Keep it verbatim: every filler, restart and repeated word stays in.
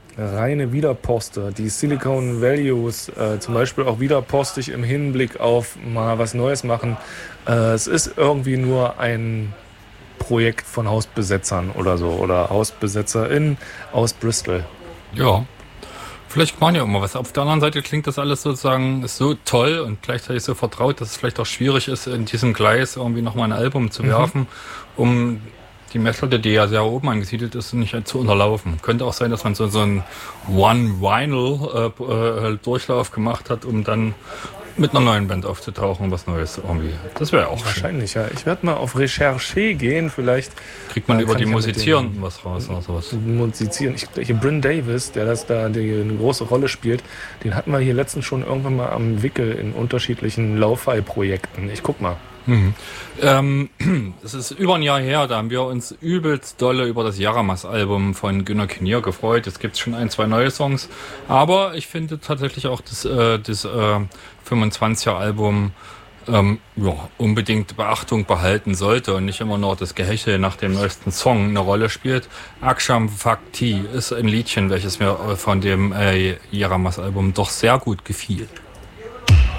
reine Wiederposter. Die Silicon Values äh, zum Beispiel auch wiederpostig im Hinblick auf mal was Neues machen. Äh, es ist irgendwie nur ein Projekt von Hausbesetzern oder so oder HausbesetzerInnen aus Bristol. Ja, vielleicht machen ja immer was. Auf der anderen Seite klingt das alles sozusagen so toll und gleichzeitig so vertraut, dass es vielleicht auch schwierig ist, in diesem Gleis irgendwie nochmal ein Album zu werfen, mhm. um die Messlatte, die ja sehr oben angesiedelt ist, nicht zu unterlaufen. Könnte auch sein, dass man so, so einen One-Vinyl-Durchlauf äh, äh, gemacht hat, um dann mit einer neuen Band aufzutauchen und was Neues irgendwie. Das wäre auch wahrscheinlich, schön. Ja. Ich werde mal auf Recherche gehen, vielleicht. Kriegt man über die Musizierenden was raus oder sowas. Musizieren. Ich, ich, Bryn Davis, der das da die, eine große Rolle spielt, den hatten wir hier letztens schon irgendwann mal am Wickel in unterschiedlichen Lo-Fi-Projekten. Ich guck mal. Mhm. Ähm, es ist über ein Jahr her, da haben wir uns übelst dolle über das Yaramas-Album von Günner Knier gefreut. Jetzt gibt es schon ein, zwei neue Songs, aber ich finde tatsächlich auch das, äh, das äh, fünfundzwanziger-Album ähm, ja, unbedingt Beachtung behalten sollte und nicht immer nur das Gehechel nach dem neuesten Song eine Rolle spielt. Aksham Bhakti ist ein Liedchen, welches mir von dem äh, Yaramas-Album doch sehr gut gefiel.